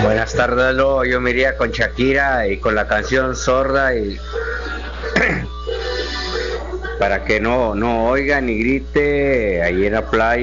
Buenas tardes, yo me iría con Shakira y con la canción Sorda y para que no oiga ni grite ahí en la playa.